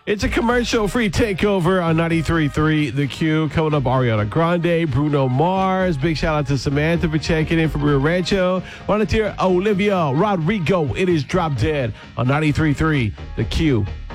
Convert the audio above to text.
It's a commercial-free takeover on 93.3 The Q. Coming up, Ariana Grande, Bruno Mars. Big shout-out to Samantha for checking in from Rio Rancho. Want to hear Olivia Rodrigo. It is Drop Dead on 93.3 The Q.